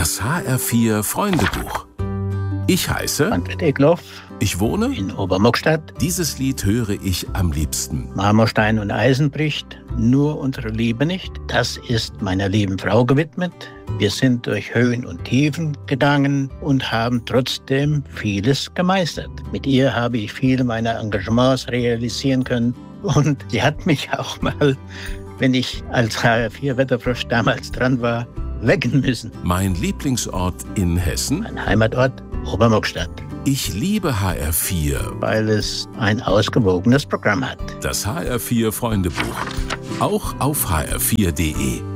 Das HR4 Freundebuch. Ich heiße Manfred Egloff. Ich wohne in Obermuckstadt. Dieses Lied höre ich am liebsten. Marmorstein und Eisen bricht, nur unsere Liebe nicht. Das ist meiner lieben Frau gewidmet. Wir sind durch Höhen und Tiefen gegangen und haben trotzdem vieles gemeistert. Mit ihr habe ich viele meiner Engagements realisieren können. Und sie hat mich auch mal, wenn ich als HR4-Wetterfrosch damals dran war, wecken müssen. Mein Lieblingsort in Hessen? Mein Heimatort Obermuckstadt. Ich liebe HR4, weil es ein ausgewogenes Programm hat. Das HR4 Freundebuch. Auch auf hr4.de.